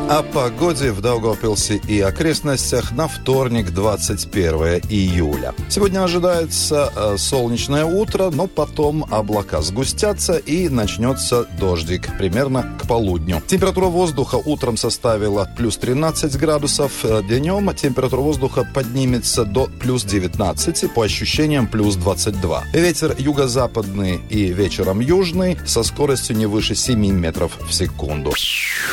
О погоде в Даугавпилсе и окрестностях на вторник, 21 июля. Сегодня ожидается солнечное утро, но потом облака сгустятся и начнется дождик примерно к полудню. Температура воздуха утром составила плюс 13 градусов, днем температура воздуха поднимется до плюс 19, по ощущениям плюс 22. Ветер юго-западный и вечером южный со скоростью не выше 7 метров в секунду.